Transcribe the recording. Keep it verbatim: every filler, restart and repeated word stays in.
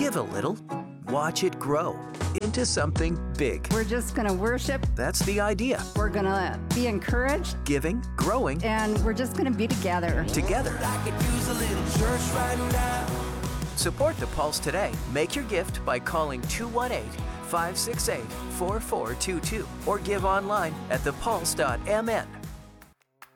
Give a little, watch it grow into something big. We're just going to worship. That's the idea. We're going to be encouraged. Giving, growing, and we're just going to be together. Together. I could use a little church right now. Support the Pulse today. Make your gift by calling two one eight, five six eight, four four two two or give online at the pulse dot m n.